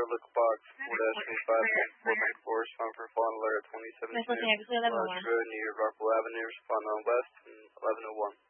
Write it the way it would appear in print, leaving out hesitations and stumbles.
local box 4-25.4.4, respond for fallen alert 27 Mas você é Lodge Road near Rockwell Avenue, respond on west and 1101.